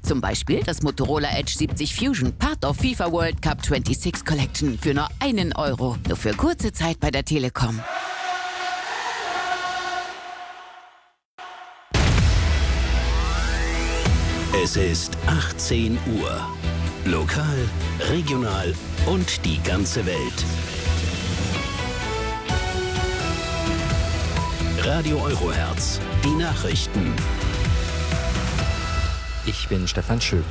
Zum Beispiel das Motorola Edge 70 Fusion, Part of FIFA World Cup 26 Collection für nur 1 Euro. Nur für kurze Zeit bei der Telekom. Es ist 18 Uhr. Lokal, regional und die ganze Welt. Radio Eurohertz, die Nachrichten. Ich bin Stefan Schöpf.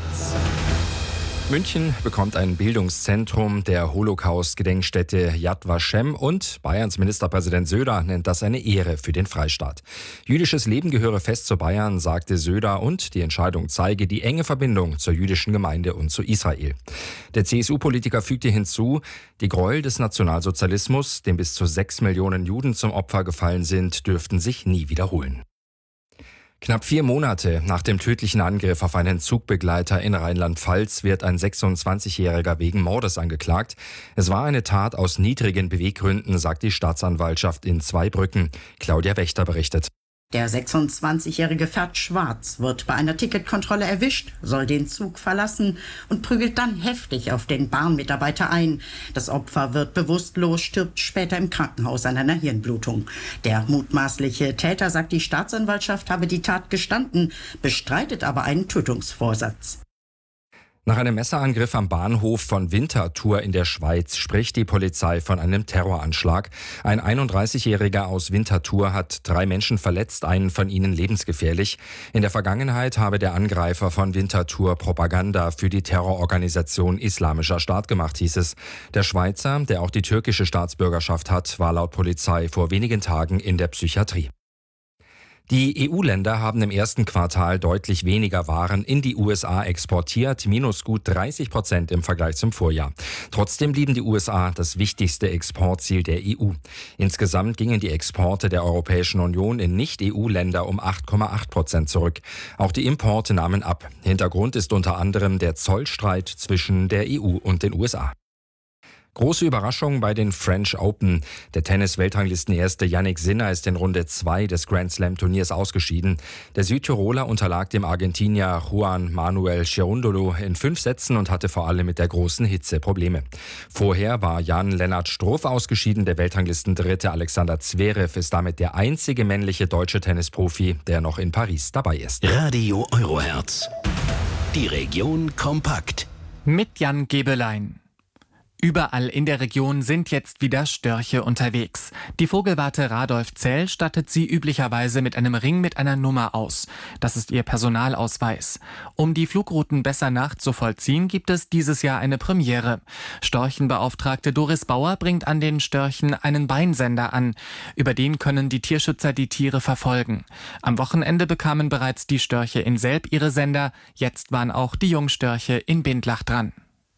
München bekommt ein Bildungszentrum der Holocaust-Gedenkstätte Yad Vashem und Bayerns Ministerpräsident Söder nennt das eine Ehre für den Freistaat. Jüdisches Leben gehöre fest zu Bayern, sagte Söder, und die Entscheidung zeige die enge Verbindung zur jüdischen Gemeinde und zu Israel. Der CSU-Politiker fügte hinzu, die Gräuel des Nationalsozialismus, dem bis zu 6 Millionen Juden zum Opfer gefallen sind, dürften sich nie wiederholen. Knapp 4 Monate nach dem tödlichen Angriff auf einen Zugbegleiter in Rheinland-Pfalz wird ein 26-Jähriger wegen Mordes angeklagt. Es war eine Tat aus niedrigen Beweggründen, sagt die Staatsanwaltschaft in Zweibrücken. Claudia Wächter berichtet. Der 26-Jährige fährt schwarz, wird bei einer Ticketkontrolle erwischt, soll den Zug verlassen und prügelt dann heftig auf den Bahnmitarbeiter ein. Das Opfer wird bewusstlos, stirbt später im Krankenhaus an einer Hirnblutung. Der mutmaßliche Täter, sagt die Staatsanwaltschaft, habe die Tat gestanden, bestreitet aber einen Tötungsvorsatz. Nach einem Messerangriff am Bahnhof von Winterthur in der Schweiz spricht die Polizei von einem Terroranschlag. Ein 31-Jähriger aus Winterthur hat 3 Menschen verletzt, einen von ihnen lebensgefährlich. In der Vergangenheit habe der Angreifer von Winterthur Propaganda für die Terrororganisation Islamischer Staat gemacht, hieß es. Der Schweizer, der auch die türkische Staatsbürgerschaft hat, war laut Polizei vor wenigen Tagen in der Psychiatrie. Die EU-Länder haben im ersten Quartal deutlich weniger Waren in die USA exportiert, minus gut 30% im Vergleich zum Vorjahr. Trotzdem blieben die USA das wichtigste Exportziel der EU. Insgesamt gingen die Exporte der Europäischen Union in Nicht-EU-Länder um 8,8% zurück. Auch die Importe nahmen ab. Hintergrund ist unter anderem der Zollstreit zwischen der EU und den USA. Große Überraschung bei den French Open. Der Tennis-Weltranglistenerste Jannik Sinner ist in Runde 2 des Grand-Slam-Turniers ausgeschieden. Der Südtiroler unterlag dem Argentinier Juan Manuel Cerúndolo in 5 Sätzen und hatte vor allem mit der großen Hitze Probleme. Vorher war Jan-Lennart Struff ausgeschieden. Der Weltranglistendritte Alexander Zverev ist damit der einzige männliche deutsche Tennisprofi, der noch in Paris dabei ist. Radio Eurohertz. Die Region kompakt. Mit Jan Gebelein. Überall in der Region sind jetzt wieder Störche unterwegs. Die Vogelwarte Radolf Zell stattet sie üblicherweise mit einem Ring mit einer Nummer aus. Das ist ihr Personalausweis. Um die Flugrouten besser nachzuvollziehen, gibt es dieses Jahr eine Premiere. Storchenbeauftragte Doris Bauer bringt an den Störchen einen Beinsender an. Über den können die Tierschützer die Tiere verfolgen. Am Wochenende bekamen bereits die Störche in Selb ihre Sender. Jetzt waren auch die Jungstörche in Bindlach dran.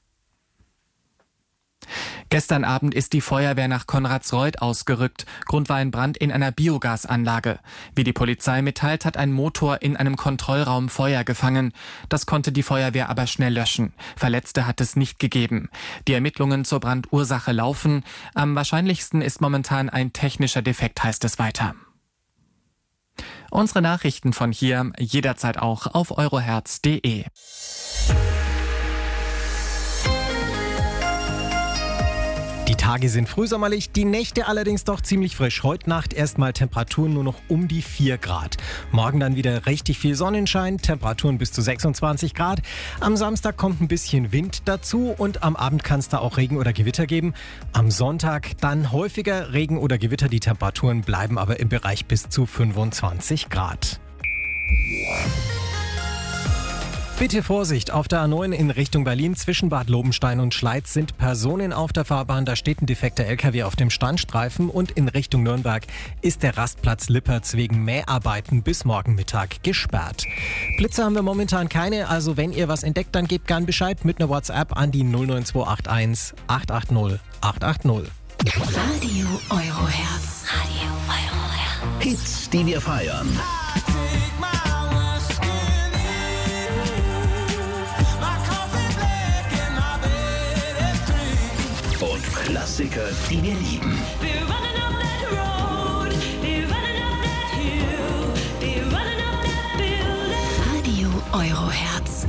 Gestern Abend ist die Feuerwehr nach Konradsreuth ausgerückt. Grund war ein Brand in einer Biogasanlage. Wie die Polizei mitteilt, hat ein Motor in einem Kontrollraum Feuer gefangen. Das konnte die Feuerwehr aber schnell löschen. Verletzte hat es nicht gegeben. Die Ermittlungen zur Brandursache laufen. Am wahrscheinlichsten ist momentan ein technischer Defekt, heißt es weiter. Unsere Nachrichten von hier jederzeit auch auf eurohertz.de. Die Tage sind frühsommerlich, die Nächte allerdings doch ziemlich frisch. Heute Nacht erstmal Temperaturen nur noch um die 4 Grad. Morgen dann wieder richtig viel Sonnenschein, Temperaturen bis zu 26 Grad. Am Samstag kommt ein bisschen Wind dazu und am Abend kann es da auch Regen oder Gewitter geben. Am Sonntag dann häufiger Regen oder Gewitter, die Temperaturen bleiben aber im Bereich bis zu 25 Grad. Bitte Vorsicht, auf der A9 in Richtung Berlin zwischen Bad Lobenstein und Schleiz sind Personen auf der Fahrbahn. Da steht ein defekter LKW auf dem Standstreifen und in Richtung Nürnberg ist der Rastplatz Lippertz wegen Mäharbeiten bis morgen Mittag gesperrt. Blitze haben wir momentan keine, also wenn ihr was entdeckt, dann gebt gern Bescheid mit einer WhatsApp an die 09281 880 880. Radio Eurohertz. Radio Eurohertz. Hits, die wir feiern. Und Klassiker, die wir lieben.